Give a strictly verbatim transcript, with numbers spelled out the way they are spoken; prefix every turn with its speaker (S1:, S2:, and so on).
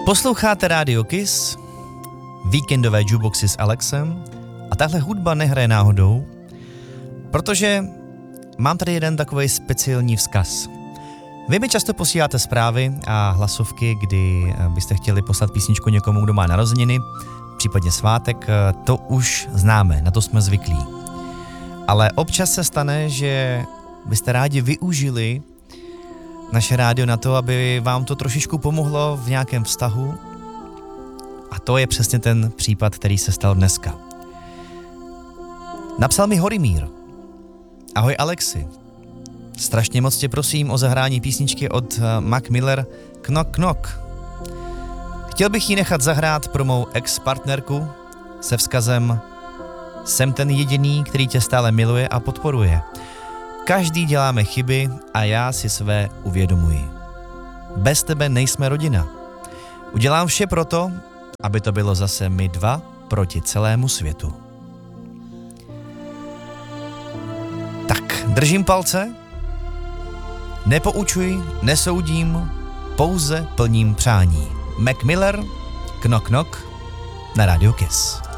S1: Posloucháte Radio Kiss, víkendové jukeboxy s Alexem a tahle hudba nehraje náhodou, protože mám tady jeden takový speciální vzkaz. Vy mi často posíláte zprávy a hlasovky, kdy byste chtěli poslat písničku někomu, kdo má narozeniny, případně svátek, to už známe, na to jsme zvyklí. Ale občas se stane, že byste rádi využili naše rádio na to, aby vám to trošičku pomohlo v nějakém vztahu. A to je přesně ten případ, který se stal dneska. Napsal mi Horimír. Ahoj Alexi. Strašně moc tě prosím o zahrání písničky od Mac Miller Knock Knock. Chtěl bych ji nechat zahrát pro mou ex-partnerku se vzkazem: jsem ten jediný, který tě stále miluje a podporuje. Každý děláme chyby a já si své uvědomuji. Bez tebe nejsme rodina. Udělám vše proto, aby to bylo zase my dva proti celému světu. Tak, držím palce, nepoučuji, nesoudím, pouze plním přání. Mac Miller, Knock Knock na Radio Kiss.